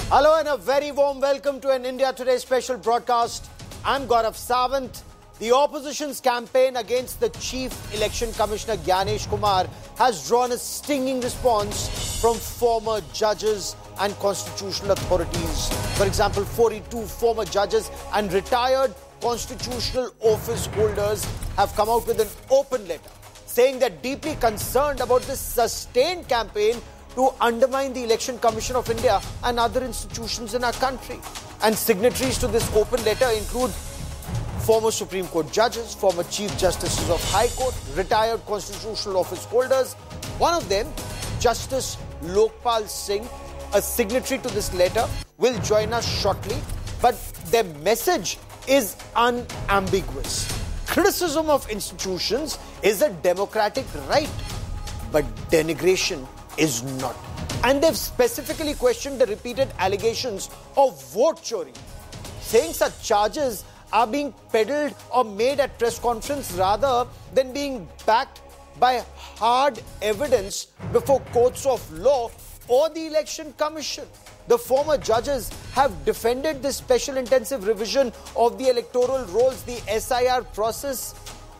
Hello and a very warm welcome to an India Today special broadcast. I'm Gaurav Sawant. The opposition's campaign against the Chief Election Commissioner Gyanesh Kumar has drawn a stinging response from former judges and constitutional authorities. For example, 42 former judges and retired constitutional office holders have come out with an open letter saying they're deeply concerned about this sustained campaign to undermine the Election Commission of India and other institutions in our country. And signatories to this open letter include former Supreme Court judges, former Chief Justices of High Court, retired constitutional office holders. One of them, Justice Lokpal Singh, a signatory to this letter, will join us shortly. But their message is unambiguous. Criticism of institutions is a democratic right, but denigration is not. And they've specifically questioned the repeated allegations of vote chori, saying such charges are being peddled or made at press conference rather than being backed by hard evidence before courts of law or the Election Commission. The former judges have defended this special intensive revision of the electoral rolls, the SIR process,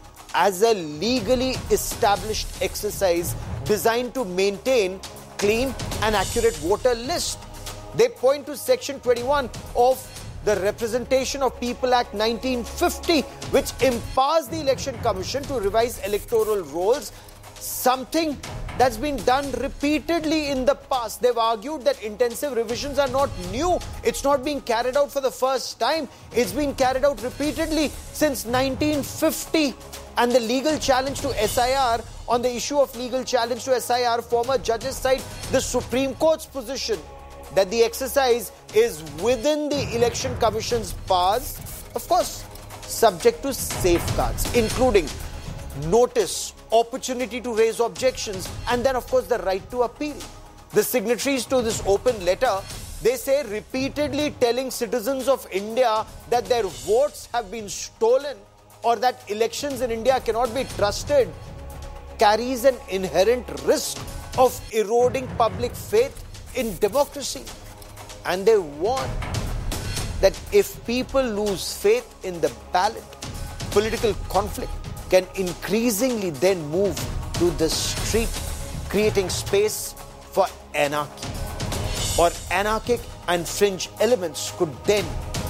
as a legally established exercise designed to maintain clean and accurate voter list. They point to Section 21 of the Representation of People Act 1950, which empowers the Election Commission to revise electoral rolls, something that's been done repeatedly in the past. They've argued that intensive revisions are not new. It's not being carried out for the first time. It's been carried out repeatedly since 1950. And the legal challenge to SIR, on the issue of legal challenge to SIR, former judges cite the Supreme Court's position that the exercise is within the Election Commission's powers, of course, subject to safeguards, including notice, opportunity to raise objections, and then, of course, the right to appeal. The signatories to this open letter, they say repeatedly telling citizens of India that their votes have been stolen or that elections in India cannot be trusted carries an inherent risk of eroding public faith in democracy. And they warn that if people lose faith in the ballot, political conflict can increasingly then move to the street, creating space for anarchy. Or anarchic and fringe elements could then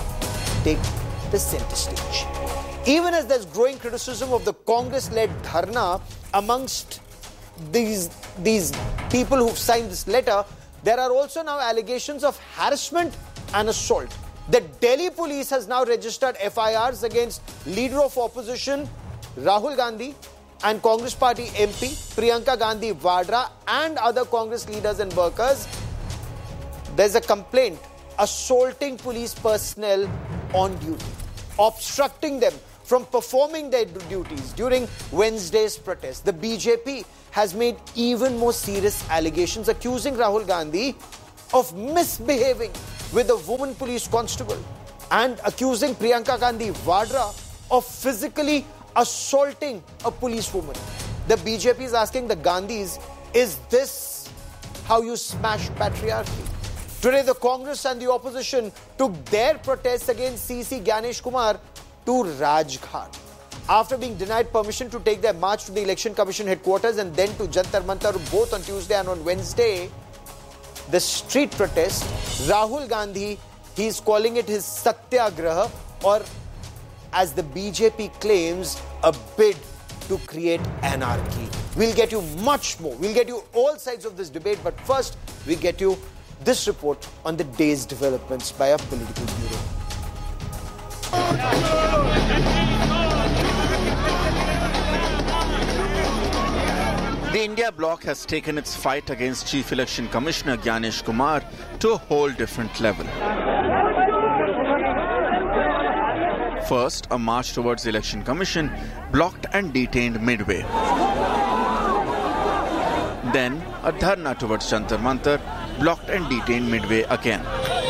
take the center stage. Even as there's growing criticism of the Congress-led dharna amongst these people who've signed this letter, there are also now allegations of harassment and assault. The Delhi police has now registered FIRs against leader of opposition Rahul Gandhi and Congress Party MP Priyanka Gandhi Vadra and other Congress leaders and workers. There's a complaint assaulting police personnel on duty, obstructing them from performing their duties during Wednesday's protest. The BJP has made even more serious allegations accusing Rahul Gandhi of misbehaving with a woman police constable and accusing Priyanka Gandhi Vadra of physically assaulting a policewoman. The BJP is asking the Gandhis, is this how you smash patriarchy? Today, the Congress and the opposition took their protests against CC Gyanesh Kumar to Rajghat. After being denied permission to take their march to the Election Commission headquarters and then to Jantar Mantar both on Tuesday and on Wednesday, the street protest, Rahul Gandhi, he's calling it his Satyagraha, or as the BJP claims, a bid to create anarchy. We'll get you much more. We'll get you all sides of this debate, but first we get you this report on the day's developments by our political bureau. The India bloc has taken its fight against Chief Election Commissioner Gyanesh Kumar to a whole different level. First, a march towards the Election Commission blocked and detained midway. Then, a dharna towards Jantar Mantar blocked and detained midway again.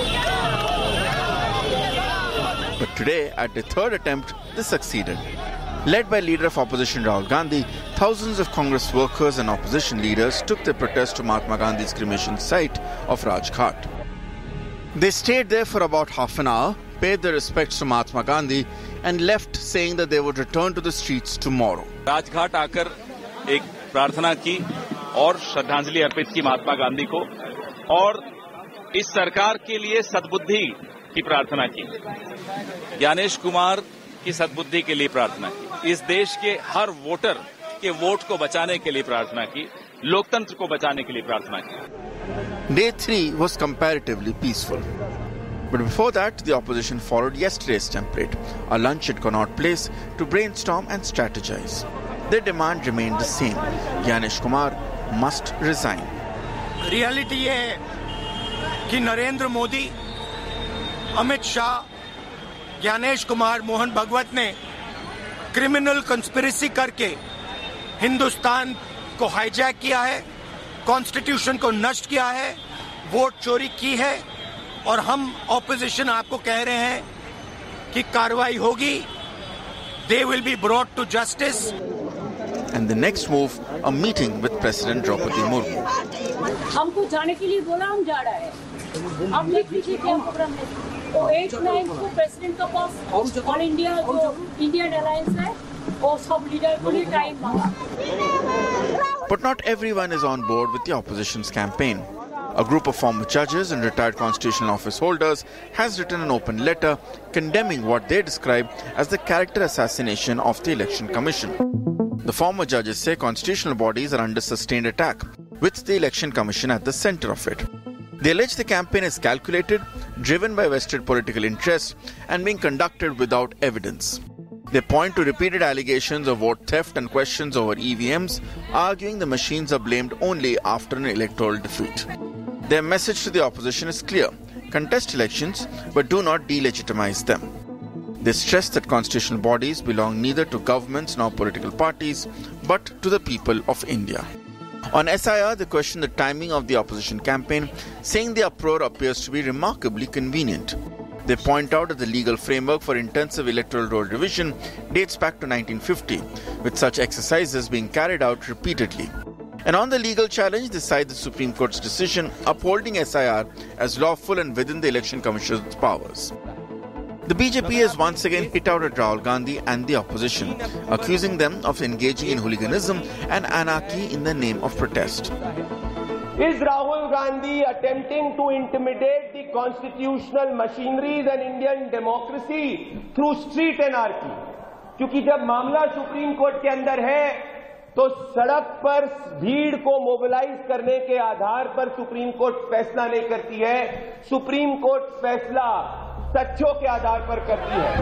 But today, at the third attempt, this succeeded. Led by leader of opposition Rahul Gandhi, thousands of Congress workers and opposition leaders took their protest to Mahatma Gandhi's cremation site of Rajghat. They stayed there for about half an hour, paid their respects to Mahatma Gandhi and left saying that they would return to the streets tomorrow. Rajghat आकर एक प्रार्थना की और श्रद्धांजलि अर्पित की महात्मा गांधी को और इस सरकार के लिए सद्बुद्धि की प्रार्थना की। ज्ञानेश कुमार की सद्बुद्धि के लिए प्रार्थना की। इस देश के हर वोटर के वोट को बचाने के लिए प्रार्थना की। लोकतंत्र को बचाने के लिए प्रार्थना की। Day 3 was comparatively peaceful. But before that, the opposition followed yesterday's template, a lunch at Connaught Place to brainstorm and strategize. Their demand remained the same. Gyanesh Kumar must resign. Reality ये है कि नरेंद्र मोदी, अमित शाह, ज्ञानेश कुमार, मोहन भगवत ने criminal conspiracy करके हिंदुस्तान को hijack किया है, constitution को नष्ट किया है, वोट चोरी की है और हम ऑपोजिशन आपको कह रहे हैं कि कार्रवाई होगी. They will be brought to justice. And the next move, a meeting with President Draupadi Murmu. हमको जाने के लिए बोला, हम जा रहे हैं. आप लिख लीजिए क्या प्रोग्राम है. तो 8-9 को प्रेसिडेंट का पास ऑल इंडिया जो इंडियन अलायंस है वो सब लीडर को लिए टाइम मांगा. But not everyone is on board with the opposition's campaign. A group of former judges and retired constitutional office holders has written an open letter condemning what they describe as the character assassination of the Election Commission. The former judges say constitutional bodies are under sustained attack, with the Election Commission at the center of it. They allege the campaign is calculated, driven by vested political interests, and being conducted without evidence. They point to repeated allegations of vote theft and questions over EVMs, arguing the machines are blamed only after an electoral defeat. Their message to the opposition is clear: contest elections, but do not delegitimize them. They stress that constitutional bodies belong neither to governments nor political parties, but to the people of India. On SIR, they question the timing of the opposition campaign, saying the uproar appears to be remarkably convenient. They point out that the legal framework for intensive electoral roll revision dates back to 1950, with such exercises being carried out repeatedly. And on the legal challenge, they cite the Supreme Court's decision upholding SIR as lawful and within the Election Commission's powers. The BJP has once again hit out at Rahul Gandhi and the opposition, accusing them of engaging in hooliganism and anarchy in the name of protest. Is Rahul Gandhi attempting to intimidate the constitutional machineries and Indian democracy through street anarchy? क्योंकि जब मामला supreme court के अंदर है तो सड़क पर भीड़ को मोबिलाइज करने के आधार पर सुप्रीम कोर्ट फैसला नहीं करती है. सुप्रीम कोर्ट फैसला तथ्यों के आधार पर करती है.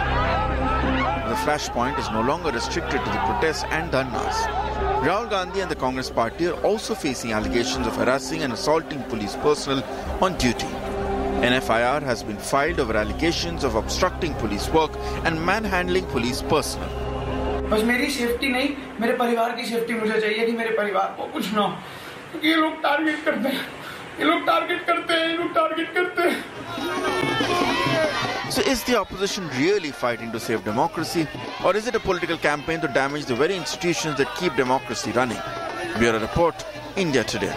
The flashpoint is no longer restricted to the protests and dharnas. Rahul Gandhi and the Congress party are also facing allegations of harassing and assaulting police personnel on duty. An FIR has been filed over allegations of obstructing police work and manhandling police personnel. बस मेरी safety नहीं, मेरे परिवार की safety मुझे चाहिए कि मेरे परिवार को कुछ ना हो. ये लोग टारगेट करते हैं, ये लोग टारगेट करते हैं, ये लोग टारगेट करते हैं. So is the opposition really fighting to save democracy, or is it a political campaign to damage the very institutions that keep democracy running? Bureau Report, India Today.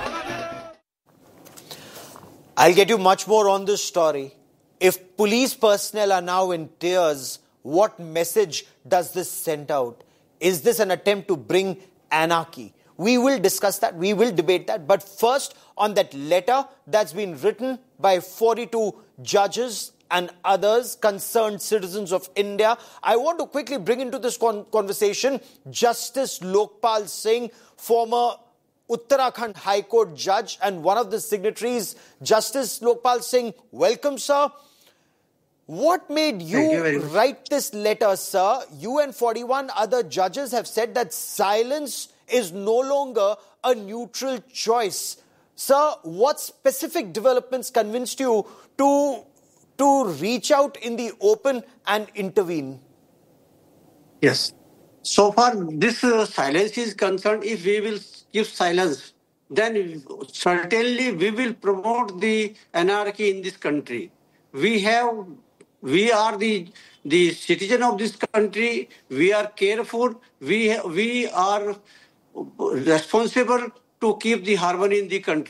I'll get you much more on this story. If police personnel are now in tears, what message does this send out? Is this an attempt to bring anarchy? We will discuss that, we will debate that. But first, on that letter that's been written by 42 judges and others, concerned citizens of India, I want to quickly bring into this conversation Justice Lokpal Singh, former Uttarakhand High Court judge and one of the signatories. Justice Lokpal Singh, welcome, sir. What made you write this letter, sir? You and 41 other judges have said that silence is no longer a neutral choice. Sir, what specific developments convinced you to reach out in the open and intervene? Yes. So far, this silence is concerned. If we will keep silence, then certainly we will promote the anarchy in this country. We are the citizen of this country. We are careful. We are responsible to keep the harmony in the country.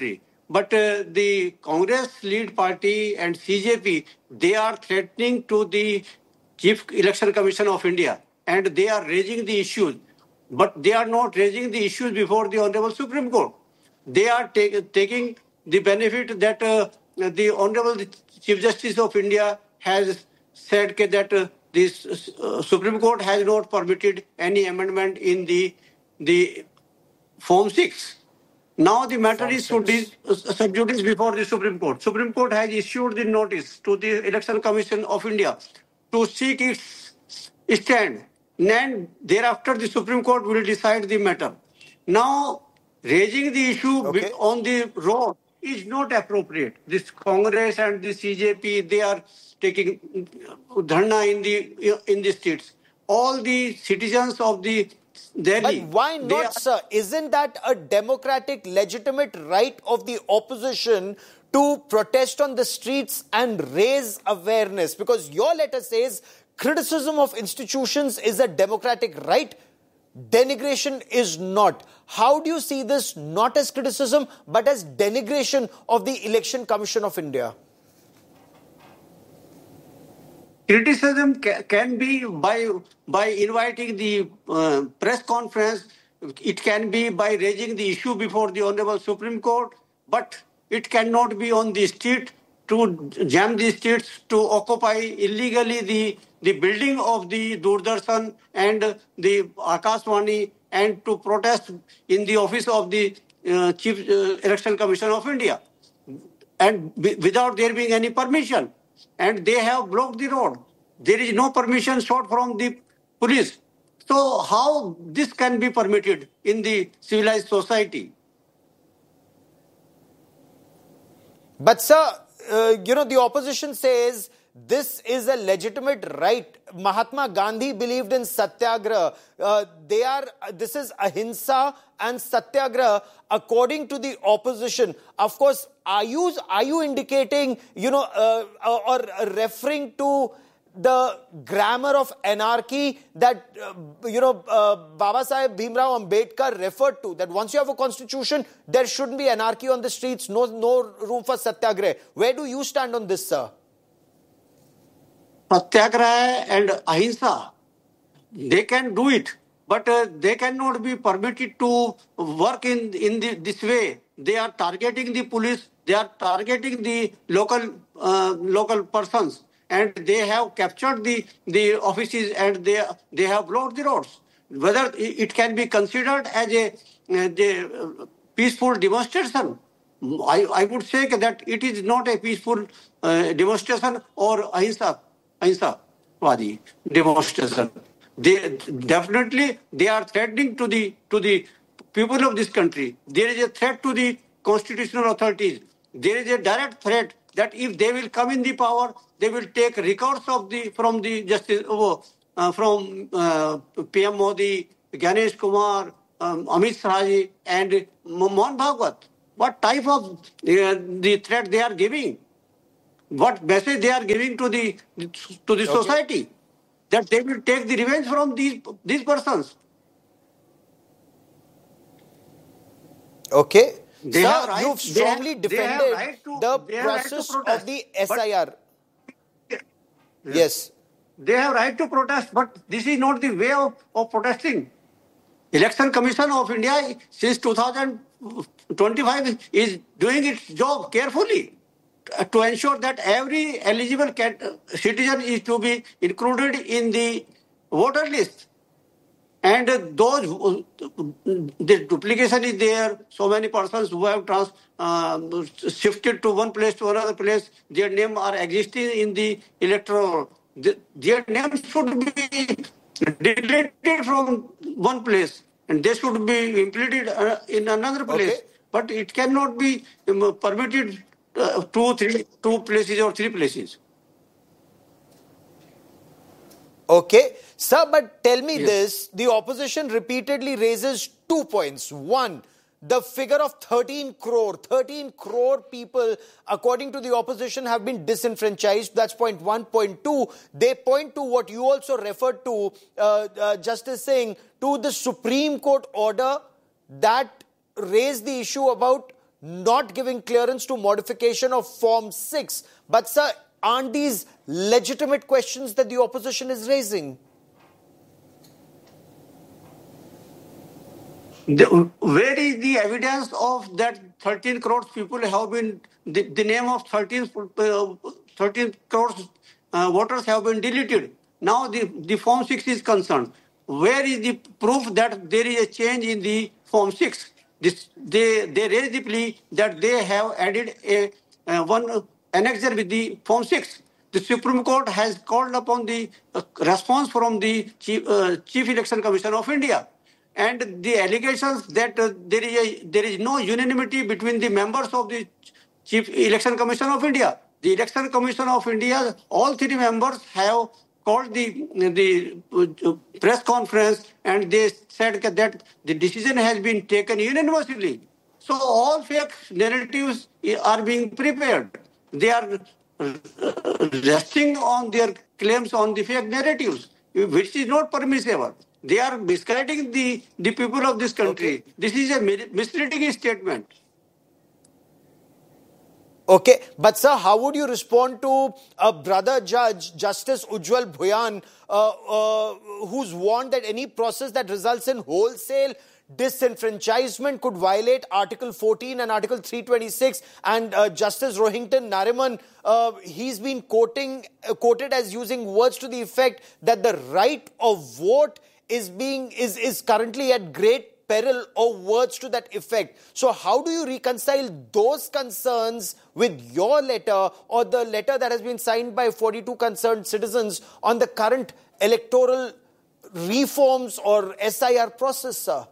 But the Congress lead party and CJP, they are threatening to the Chief Election Commission of India, and they are raising the issues. But they are not raising the issues before the Honorable Supreme Court. They are taking the benefit that the Honorable Chief Justice of India has said that this Supreme Court has not permitted any amendment in the Form 6. Now the matter is sub judice before the Supreme Court. Supreme Court has issued the notice to the Election Commission of India to seek its stand. And thereafter the Supreme Court will decide the matter. Now, raising the issue on the road is not appropriate. This Congress and the CJP, they are taking dharna in the states. All the citizens of the Delhi. But why not, sir? Isn't that a democratic, legitimate right of the opposition to protest on the streets and raise awareness? Because your letter says criticism of institutions is a democratic right. Denigration is not. How do you see this not as criticism but as denigration of the Election Commission of India? Criticism can be by inviting the press conference. It can be by raising the issue before the Honorable Supreme Court, but it cannot be on the street to jam the streets, to occupy illegally the building of the Doordarshan and the Akashvani, and to protest in the office of the Chief Election Commission of India, and without there being any permission. And they have blocked the road. There is no permission sought from the police. So how this can be permitted in the civilized society? But sir, the opposition says this is a legitimate right. Mahatma Gandhi believed in satyagraha. This is ahimsa and satyagraha according to the opposition. Of course, are you indicating, or referring to the grammar of anarchy that, Baba Saheb Bhimrao Ambedkar referred to, that once you have a constitution, there shouldn't be anarchy on the streets, no room for satyagraha. Where do you stand on this, sir? Satyagraha and ahimsa, they can do it, but they cannot be permitted to work in this way. They are targeting the police, they are targeting the local persons, and they have captured the offices, and they have blocked the roads. Whether it can be considered as a peaceful demonstration, I would say that it is not a peaceful demonstration or ahimsa-wadi demonstration. They are threatening to the people of this country. There is a threat to the constitutional authorities. There is a direct threat that if they will come in the power, they will take records from the justice from PM Modi, Ganesh Kumar, Amit Shah and Mohan Bhagwat. What type of the threat they are giving? What message they are giving to the society? That they will take the revenge from these persons. Okay. Sir, you've strongly defended the process of the SIR. Yes. They have right to protest, but this is not the way of protesting. Election Commission of India since 2025 is doing its job carefully to ensure that every eligible citizen is to be included in the voter list. And the duplication is there. So many persons who have shifted to one place to another place, their names are existing in the electoral. Their names should be deleted from one place, and they should be implemented in another place. Okay. But it cannot be permitted two places or three places. Okay. Sir, but tell me this, the opposition repeatedly raises 2 points. One, the figure of 13 crore people, according to the opposition, have been disenfranchised. That's point one. Point two, they point to what you also referred to, Justice Singh, to the Supreme Court order that raised the issue about not giving clearance to modification of Form 6. But, sir, aren't these legitimate questions that the opposition is raising? Where is the evidence of that 13 crores people have been, the name of 13 crores voters have been deleted? Now the Form 6 is concerned. Where is the proof that there is a change in the Form 6? They raise the plea that they have added one annexure with the Form 6. The Supreme Court has called upon the response from the Chief Election Commission of India. And the allegations that there is no unanimity between the members of the Chief Election Commission of India. The Election Commission of India, all three members have called the press conference, and they said that the decision has been taken unanimously. So all fake narratives are being prepared. They are resting on their claims on the fake narratives, which is not permissible. They are misguiding the people of this country. Okay. This is a misleading statement. Okay, but sir, how would you respond to a brother judge, Justice Ujjwal Bhuyan, who's warned that any process that results in wholesale disenfranchisement could violate Article 14 and Article 326, and Justice Rohinton Nariman, he's been quoted as using words to the effect that the right of vote is currently at great peril, or words to that effect. So how do you reconcile those concerns with your letter, or the letter that has been signed by 42 concerned citizens on the current electoral reforms or SIR process, sir?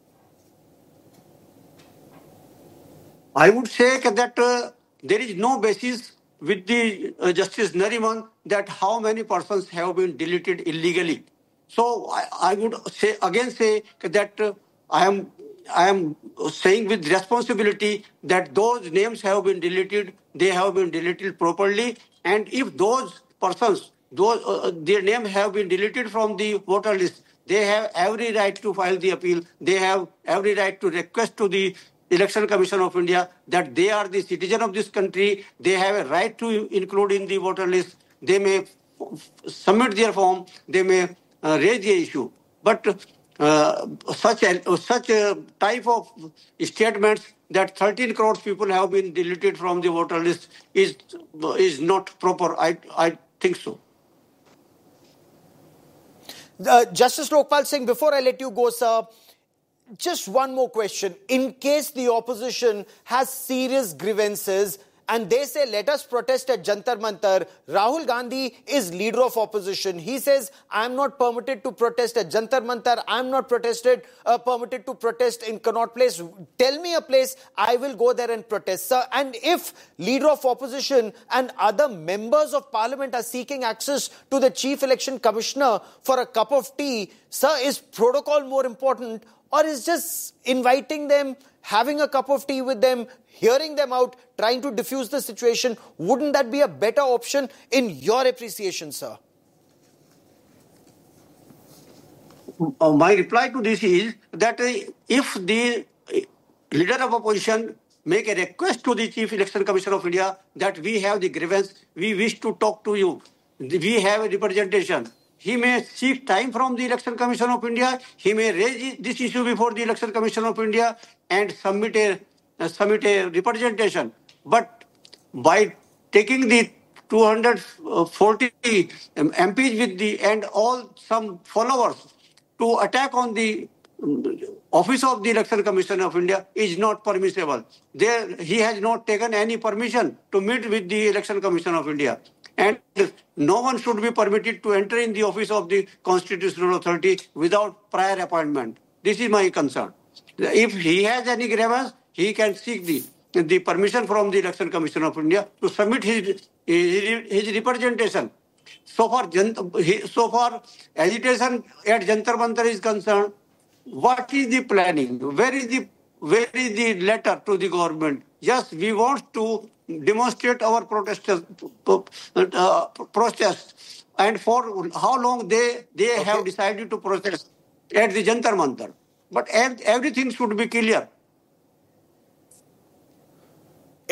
I would say that there is no basis with the Justice Nariman that how many persons have been deleted illegally. So I would say that I am saying with responsibility that those names have been deleted. They have been deleted properly, and if those persons, their names have been deleted from the voter list, they have every right to file the appeal. They have every right to request to the Election Commission of India that they are the citizen of this country. They have a right to include in the voter list. They may submit their form. They may raise the issue. But such a type of statements that 13 crores people have been deleted from the voter list is not proper. I think so. Justice Lokpal Singh, before I let you go, sir, just one more question. In case the opposition has serious grievances and they say, let us protest at Jantar Mantar, Rahul Gandhi is leader of opposition. He says, I am not permitted to protest at Jantar Mantar. I am not permitted to protest in Connaught Place. Tell me a place, I will go there and protest, sir. And if leader of opposition and other members of parliament are seeking access to the Chief Election Commissioner for a cup of tea, sir, is protocol more important, or is just inviting them, having a cup of tea with them, hearing them out, trying to diffuse the situation? Wouldn't that be a better option in your appreciation, sir? My reply to this is that if the leader of opposition make a request to the Chief Election Commission of India that we have the grievance, we wish to talk to you, we have a representation, he may seek time from the Election Commission of India. He may raise this issue before the Election Commission of India and submit a representation. But by taking the 240 MPs with the and some followers to attack on the office of the Election Commission of India is not permissible. He has not taken any permission to meet with the Election Commission of India. And no one should be permitted to enter in the office of the Constitutional Authority without prior appointment. This is my concern. If he has any grievance, he can seek the permission from the Election Commission of India to submit his representation. So far agitation at Jantar Mantar is concerned, what is the planning? Where is the letter to the government? Yes, we want to demonstrate our protest, and for how long they have decided to protest at the Jantar Mantar. But everything should be clear.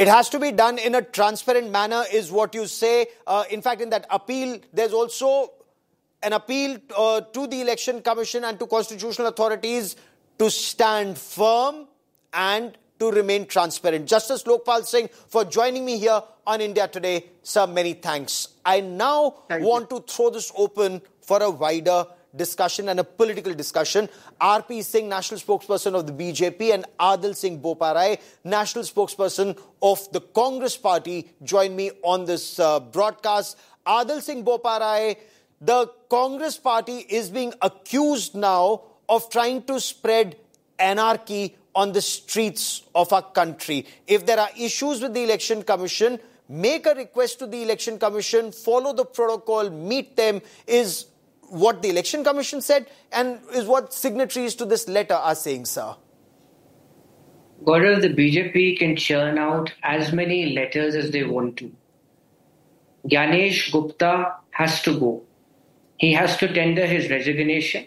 It has to be done in a transparent manner, is what you say. In fact, in that appeal, there's also an appeal to the Election Commission and to constitutional authorities to stand firm and to remain transparent. Justice Lokpal Singh for joining me here on India Today. Sir, many thanks. I now want to throw this open for a wider discussion and a political discussion. R.P. Singh, national spokesperson of the BJP, and Adil Singh Boparai, national spokesperson of the Congress party, join me on this broadcast. Adil Singh Boparai, the Congress party is being accused now of trying to spread anarchy on the streets of our country. If there are issues with the Election Commission, make a request to the Election Commission, follow the protocol, meet them, is what the Election Commission said and is what signatories to this letter are saying, sir. Gaurav, the BJP can churn out as many letters as they want to. Gyanesh Gupta has to go. He has to tender his resignation.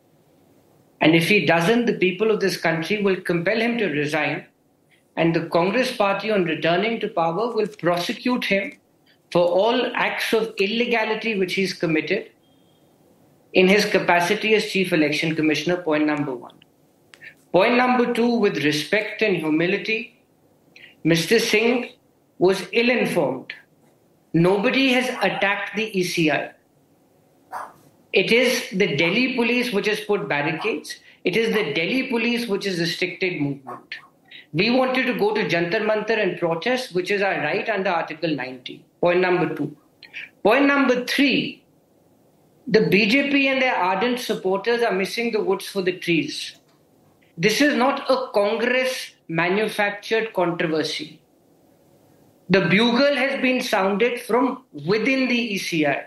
And if he doesn't, the people of this country will compel him to resign. And the Congress party, on returning to power, will prosecute him for all acts of illegality which he's committed in his capacity as Chief Election Commissioner, point number one. Point number two, with respect and humility, Mr. Singh was ill-informed. Nobody has attacked the ECI. It is the Delhi police which has put barricades. It is the Delhi police which has restricted movement. We wanted to go to Jantar Mantar and protest, which is our right under Article 90. Point number two. Point number three, the BJP and their ardent supporters are missing the woods for the trees. This is not a Congress-manufactured controversy. The bugle has been sounded from within the ECI.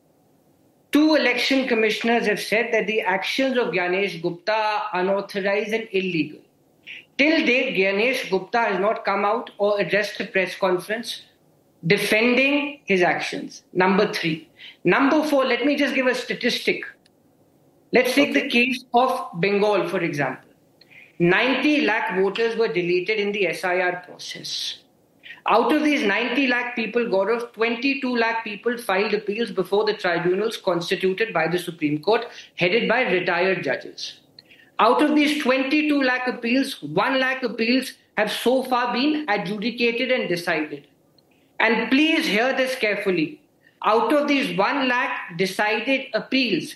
2 election commissioners have said that the actions of Gyanesh Gupta are unauthorized and illegal. Till date, Gyanesh Gupta has not come out or addressed a press conference defending his actions. Number 3. Number 4, let me just give a statistic. Let's take the case of Bengal, for example. 90 lakh voters were deleted in the SIR process. Out of these 90 lakh people, Gaurav, 22 lakh people filed appeals before the tribunals constituted by the Supreme Court, headed by retired judges. Out of these 22 lakh appeals, 1 lakh appeals have so far been adjudicated and decided. And please hear this carefully. Out of these 1 lakh decided appeals,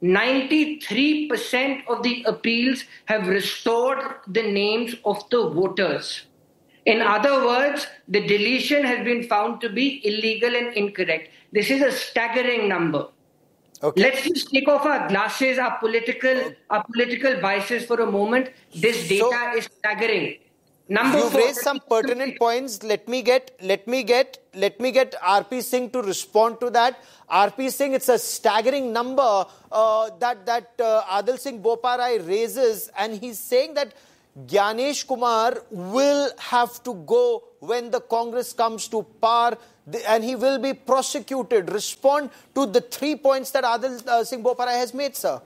93% of the appeals have restored the names of the voters. In other words, the deletion has been found to be illegal and incorrect. This is a staggering number. Okay. Let's just take off our glasses, our political biases for a moment. This data is staggering. You've raised some pertinent points. Let me get R.P. Singh to respond to that. R.P. Singh, it's a staggering number that Adil Singh Boparai raises, and he's saying that Gyanesh Kumar will have to go when the Congress comes to power, and he will be prosecuted. Respond to the 3 points that Adil Singh Boparai has made, sir.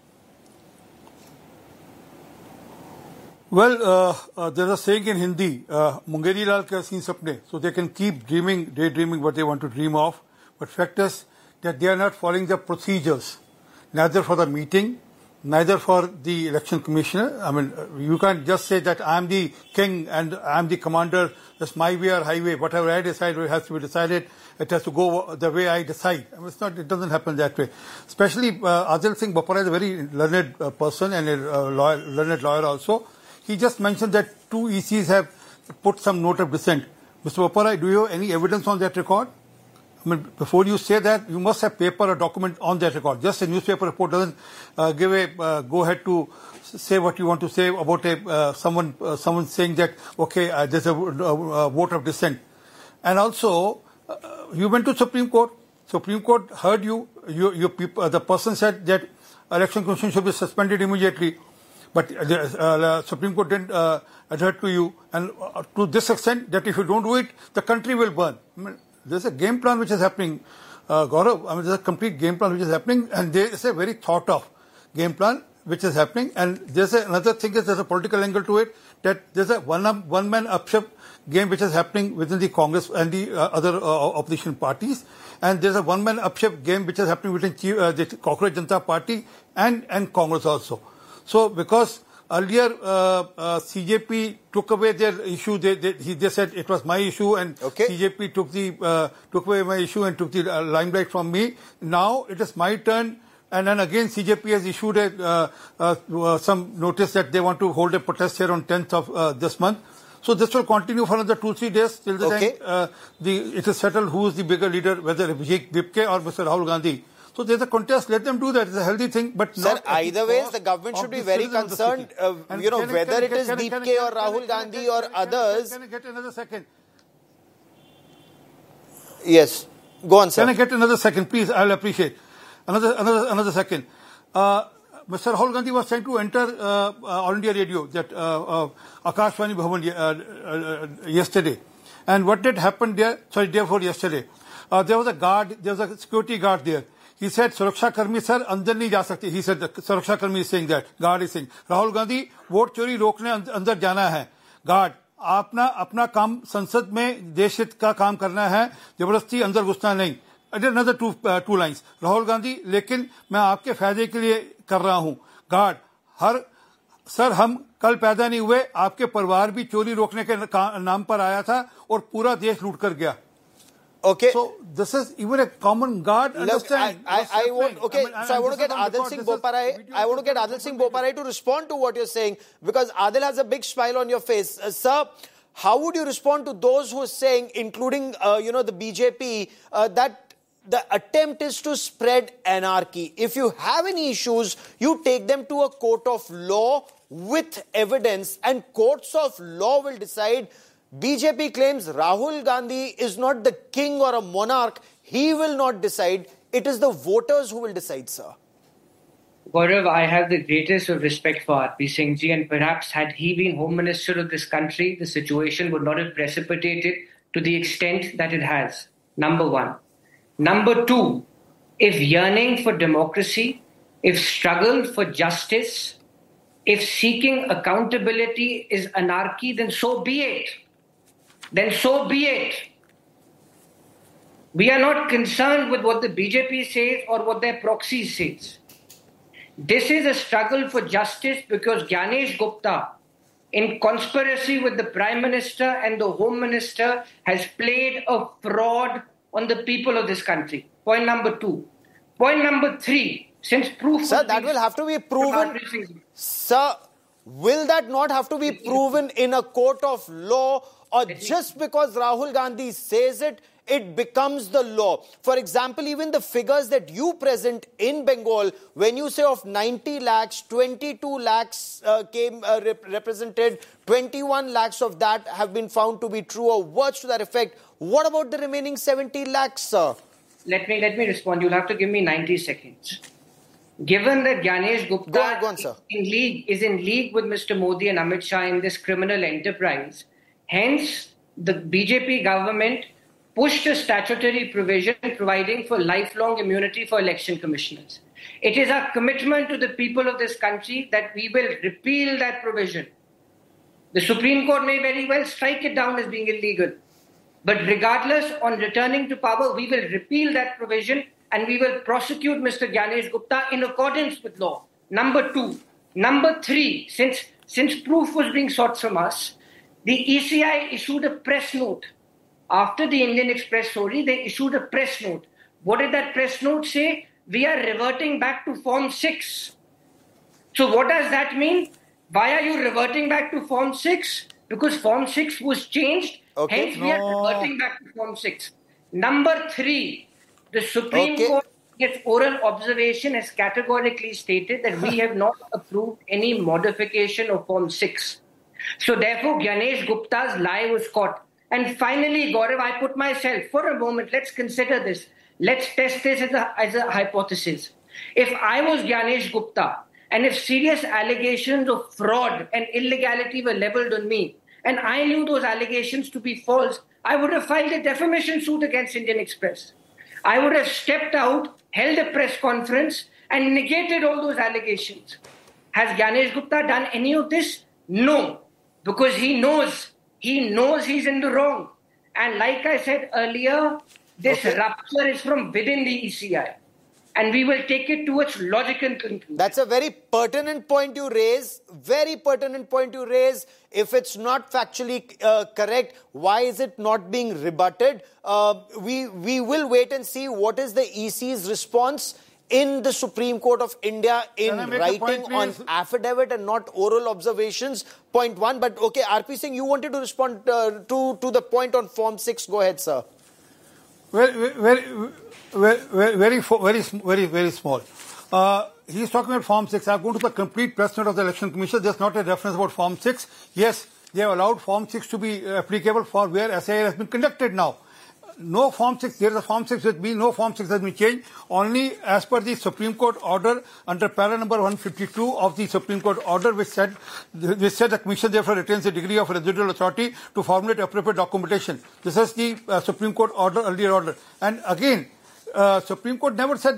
Well, there's a saying in Hindi, Mungeri Lal ke aseen sapne, so they can keep daydreaming what they want to dream of. But fact is that they are not following the procedures, neither for the meeting, neither for the election commissioner. I mean, you can't just say that I'm the king and I'm the commander, that's my way or highway. Whatever I decide has to be decided. It has to go the way I decide. I mean, it doesn't happen that way. Especially Adil Singh Boparai is a very learned person and a learned lawyer also. He just mentioned that 2 ECs have put some note of dissent. Mr. Boparai, do you have any evidence on that record? I mean, before you say that, you must have paper or document on that record. Just a newspaper report doesn't give a go-ahead to say what you want to say about someone saying that, okay, there's a vote of dissent. And also, you went to Supreme Court. Supreme Court heard you. The person said that election commission should be suspended immediately. But the Supreme Court didn't adhere to you. And to this extent, that if you don't do it, the country will burn. I mean, there's a game plan which is happening, Gaurav. I mean, there's a complete game plan which is happening, and there is a very thought of game plan which is happening. And there's another thing is there's a political angle to it. that there's a one-man upship game which is happening within the Congress and the other opposition parties, and there's a one-man upship game which is happening between the Cockroach Janata Party and Congress also. So because earlier CJP took away their issue, they said it was my issue, and CJP took away my issue and took the limelight from me. Now it is my turn. And then again, CJP has issued some notice that they want to hold a protest here on 10th of this month. So this will continue for another 2-3 days till the time it is settled who is the bigger leader, whether Vijay Vipke or Mr. Rahul Gandhi. So there's a contest. Let them do that. It's a healthy thing. But sir, either way, the government should be very concerned. Whether it is Vipke or Rahul Gandhi or others. Can I get another second? Yes, go on, sir. Can I get another second, please? I'll appreciate. Another second. Mr. Rahul Gandhi was trying to enter All India Radio, that Akashvani Bhavan yesterday. And what did happen there? Sorry, day before yesterday. There was a guard, there was a security guard there. He said, Suraksha Karmi sir, andar nahi ja sakte. He said, Suraksha Karmi is saying that. Guard is saying, Rahul Gandhi, vote chori rokne andar jana hai. Guard, अपना काम संसद में देश हित का काम करना है, जबरदस्ती अंदर घुसना नहीं. Another two lines. Rahul Gandhi, लेकिन मैं आपके फायदे के लिए कर रहा हूँ. गार्ड, सर हम कल पैदा नहीं हुए, आपके परिवार भी चोरी रोकने के नाम पर आया था और पूरा देश लूट कर गया. Okay. So this is even a common guard. Understand? I want to get Adil Singh Boparai. I want to get Adil Singh Boparai to respond to what you're saying, because Adil has a big smile on your face. Sir, how would you respond to those who are saying, including the BJP, that the attempt is to spread anarchy? If you have any issues, you take them to a court of law with evidence, and courts of law will decide. BJP claims Rahul Gandhi is not the king or a monarch. He will not decide. It is the voters who will decide, sir. Gaurav, I have the greatest of respect for R.P. Singh ji, and perhaps had he been Home Minister of this country, the situation would not have precipitated to the extent that it has. Number one. Number two, if yearning for democracy, if struggle for justice, if seeking accountability is anarchy, then so be it. Then so be it. We are not concerned with what the BJP says or what their proxy says. This is a struggle for justice because Gyanesh Gupta, in conspiracy with the Prime Minister and the Home Minister, has played a fraud on the people of this country. Point number two. Point number three, since proof... Sir, that will have to be proven... Sir, will that not have to be proven in a court of law, or just because Rahul Gandhi says it, it becomes the law? For example, even the figures that you present in Bengal, when you say of 90 lakhs, 22 lakhs came represented, 21 lakhs of that have been found to be true, or words to that effect. What about the remaining 70 lakhs, sir? Let me respond. You'll have to give me 90 seconds. Given that Gyanesh Gupta is in league with Mr. Modi and Amit Shah in this criminal enterprise, hence the BJP government pushed a statutory provision providing for lifelong immunity for election commissioners. It is our commitment to the people of this country that we will repeal that provision. The Supreme Court may very well strike it down as being illegal. But regardless, on returning to power, we will repeal that provision and we will prosecute Mr. Gyanesh Gupta in accordance with law. Number two. Number three, since proof was being sought from us, the ECI issued a press note. After the Indian Express story, they issued a press note. What did that press note say? We are reverting back to Form 6. So what does that mean? Why are you reverting back to Form 6? Because Form 6 was changed. Hence, we are reverting back to Form 6. Number three, the Supreme Court, in its oral observation, has categorically stated that we have not approved any modification of Form 6. So therefore, Gyanesh Gupta's lie was caught. And finally, Gaurav, I put myself, for a moment, let's consider this. Let's test this as a hypothesis. If I was Gyanesh Gupta, and if serious allegations of fraud and illegality were leveled on me, and I knew those allegations to be false, I would have filed a defamation suit against Indian Express. I would have stepped out, held a press conference, and negated all those allegations. Has Gyanesh Gupta done any of this? No. because he knows he's in the wrong. And like I said earlier, this rupture is from within the ECI. And we will take it to its logical conclusion. That's a very pertinent point you raise. Very pertinent point you raise. If it's not factually correct, why is it not being rebutted? We will wait and see what is the EC's response in the Supreme Court of India in writing on affidavit and not oral observations. Point one. But okay, RP Singh, you wanted to respond to the point on Form 6. Go ahead, sir. Very small. He's talking about Form 6. I've gone to the complete press note of the Election Commission. There's not a reference about Form 6. Yes, they have allowed Form 6 to be applicable for where SIR has been conducted now. No Form 6, there is a Form 6 with me, no Form 6 has been changed. Only as per the Supreme Court order under para number 152 of the Supreme Court order, which said the Commission therefore retains a degree of residual authority to formulate appropriate documentation. This is the Supreme Court order, earlier order. And again, Supreme Court never said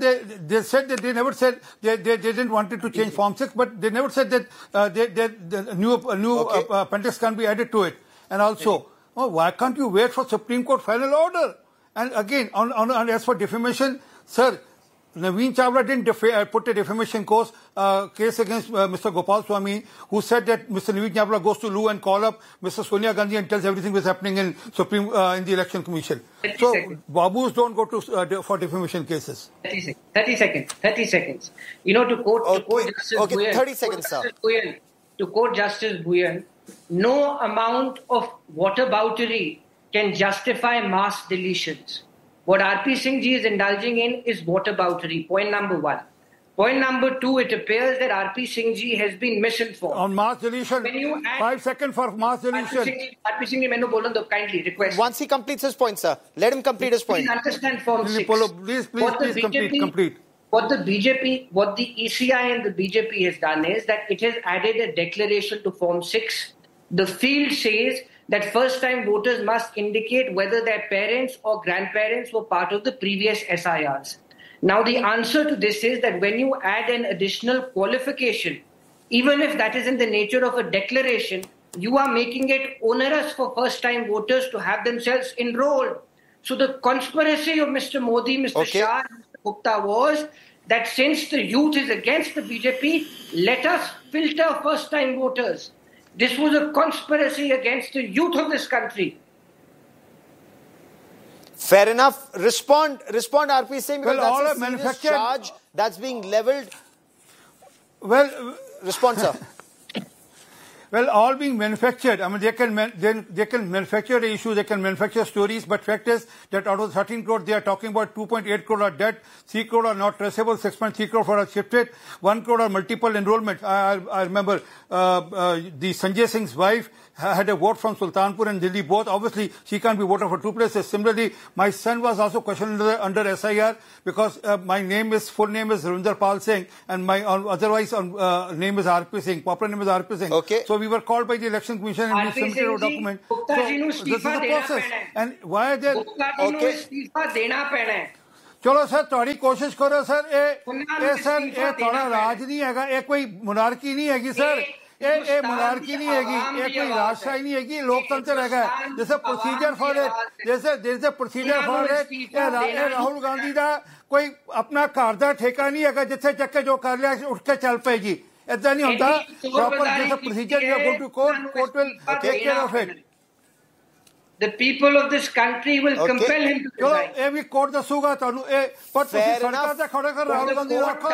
they didn't want it to change Form 6, but they never said that the new appendix can be added to it. And also, why can't you wait for Supreme Court final order? And again, as for defamation, sir, Naveen Chawla didn't put a defamation case against Mr. Gopal Swami, who said that Mr. Naveen Chawla goes to Loo and call up Mr. Sonia Gandhi and tells everything that's happening in in the Election Commission. So Babus don't go to for defamation cases. 30 seconds. You know, to quote Justice Bhuyan, 30 seconds, sir. To quote Justice Bhuyan, no amount of whataboutery can justify mass deletions. What RP Singh ji is indulging in is whataboutery. Point number one. Point number two, it appears that RP Singh ji has been misinformed. On mass deletion, 5 seconds for mass deletion. RP Singh ji, mainu bolan do, kindly request. Once he completes his point, sir, let him complete his point. Please understand Form 6. Please complete. What the ECI and the BJP has done is that it has added a declaration to Form 6. The field says that first-time voters must indicate whether their parents or grandparents were part of the previous SIRs. Now, the answer to this is that when you add an additional qualification, even if that is in the nature of a declaration, you are making it onerous for first-time voters to have themselves enrolled. So the conspiracy of Mr. Modi, Mr. Shah, and Mr. Gupta was that since the youth is against the BJP, let us filter first-time voters. This was a conspiracy against the youth of this country. Fair enough. Respond, RP Singh. Well, all that's a serious charge that's being levelled. Well, respond, sir. Well, all being manufactured. I mean, they can manufacture the issue, they can manufacture stories, but fact is that out of 13 crore, they are talking about 2.8 crore are dead, 3 crore are not traceable, 6.3 crore are shifted, 1 crore are multiple enrollment. I remember the Sanjay Singh's wife had a vote from Sultanpur and Delhi both. Obviously, she can't be voted for 2 places. Similarly, my son was also questioned under SIR because my full name is Ravinder Pal Singh and my otherwise name is RP Singh. Proper name is RP Singh. Okay. So we were called by the Election Commission and we submitted a document. So this is the process. And why are there... चलो sir थोड़ी कोशिश करो sir ये थोड़ा राज नहीं है ये कोई monarchy नहीं है सर ये monarchy नहीं है ये कोई राजशाही नहीं है लोकतंत्र है जैसे procedure for it जैसे procedure for it ये राहुल गांधी का कोई अपना घर का ठेका नहीं है जिथे चक्के जो कर लिया उठ के चल पेगी ऐसा नहीं होता proper जैसे procedure you go to court will take care of it. The people of this country will compel him to resign. चलो ये भी कोर्ट दसूगा तो पर तुसी सरकार से खड़े कर राहुल गांधी रखो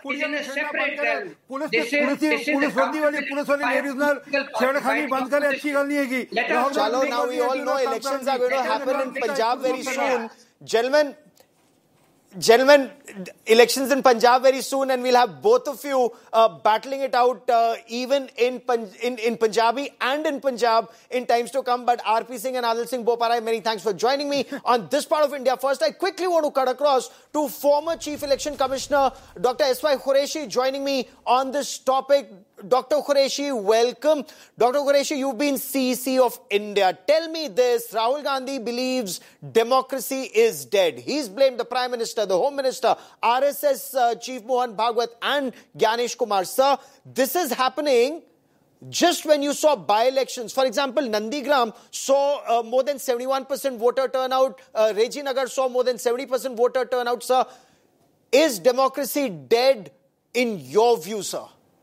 पुलिस वाली लेडीज ने छेड़खानी बंद करे अच्छी गल नहीं है चलो now we all know elections are going to happen in Punjab very soon. Gentlemen, elections in Punjab very soon, and we'll have both of you battling it out even in Punjabi and in Punjab in times to come. But RP Singh and Adil Singh Boparai, many thanks for joining me on this part of India First. I quickly want to cut across to former Chief Election Commissioner Dr. S.Y. Qureshi joining me on this topic. Dr. Qureshi, welcome. Dr. Qureshi, you've been CEC of India. Tell me this, Rahul Gandhi believes democracy is dead. He's blamed the Prime Minister, the Home Minister, RSS Chief Mohan Bhagwat and Gyanesh Kumar. Sir, this is happening just when you saw by-elections, for example, Nandigram saw more than 71% voter turnout, Rajinagar saw more than 70% voter turnout, sir. Is democracy dead in your view, sir?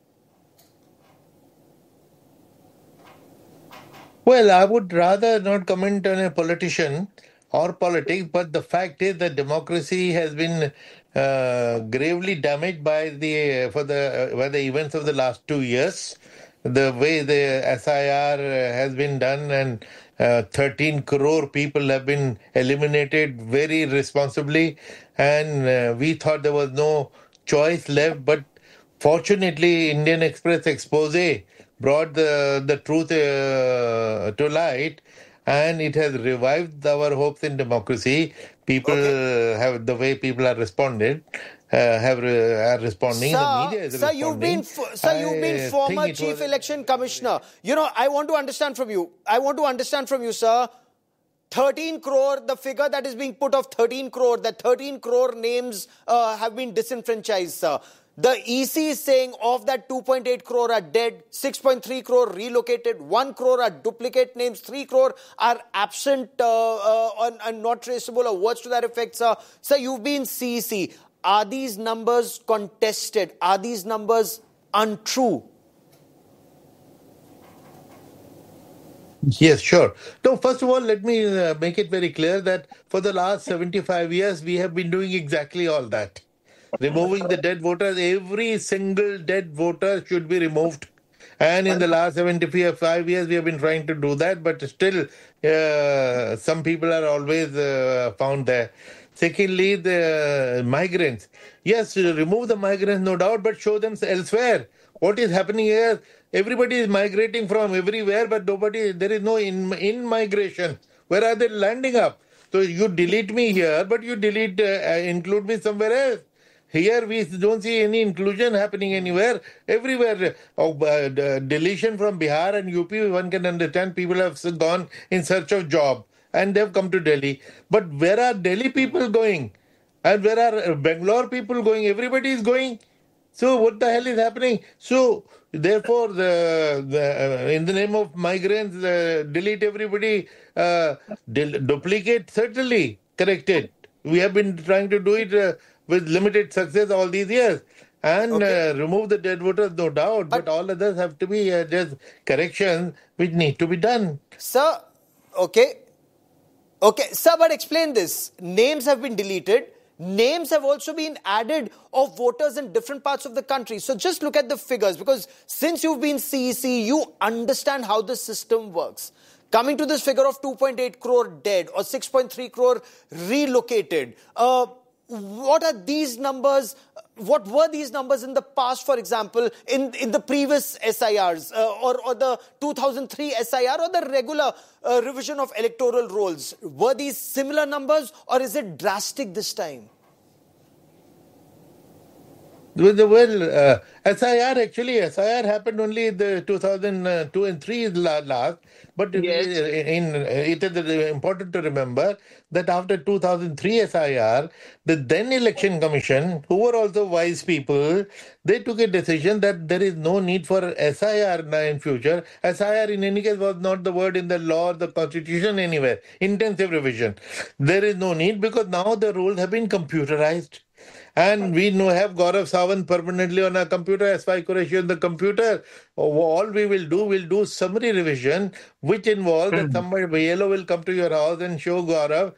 Well, I would rather not comment on a politician or politics, but the fact is that democracy has been gravely damaged by the events of the last 2 years. The way the SIR has been done, and 13 crore people have been eliminated very responsibly, and we thought there was no choice left. But fortunately, Indian Express expose brought the truth to light, and it has revived our hopes in democracy. People have the way people are responded. Are responding. Sir, the media is responding. You've been former chief election commissioner. You know, I want to understand from you, sir. 13 crore, the figure that is being put of 13 crore, that 13 crore names have been disenfranchised, sir. The EC is saying of that 2.8 crore are dead, 6.3 crore relocated, 1 crore are duplicate names, 3 crore are absent and not traceable, or words to that effect, sir. Sir, you've been CEC. Are these numbers contested? Are these numbers untrue? Yes, sure. So first of all, let me make it very clear that for the last 75 years, we have been doing exactly all that. Removing the dead voters, every single dead voter should be removed. And in the last 75 years, we have been trying to do that, but still some people are always found there. Secondly, the migrants. Yes, remove the migrants, no doubt, but show them elsewhere. What is happening here? Everybody is migrating from everywhere, but there is no in-migration. Where are they landing up? So you delete me here, but you include me somewhere else. Here we don't see any inclusion happening anywhere. Everywhere, deletion from Bihar and UP, one can understand people have gone in search of job and they've come to Delhi. But where are Delhi people going? And where are Bangalore people going? Everybody is going. So what the hell is happening? So therefore, in the name of migrants, delete everybody, duplicate, certainly corrected. We have been trying to do it with limited success all these years. And remove the dead voters, no doubt. But all others have to be just corrections which need to be done. Sir, sir, but explain this. Names have been deleted. Names have also been added of voters in different parts of the country. So just look at the figures, because since you've been CEC, you understand how the system works. Coming to this figure of 2.8 crore dead or 6.3 crore relocated, what are these numbers? What were these numbers in the past, for example, in the previous SIRs or the 2003 SIR or the regular revision of electoral rolls? Were these similar numbers, or is it drastic this time? Well, SIR happened only in the 2002 and 3 last. But yes, it is important to remember that after 2003 SIR, the then Election Commission, who were also wise people, they took a decision that there is no need for SIR in future. SIR in any case was not the word in the law or the constitution anywhere. Intensive revision. There is no need because now the rules have been computerized. And we have Gaurav Sawant permanently on our computer, S5 Qureshi on the computer. All we'll do summary revision, which involves that somebody yellow will come to your house and show Gaurav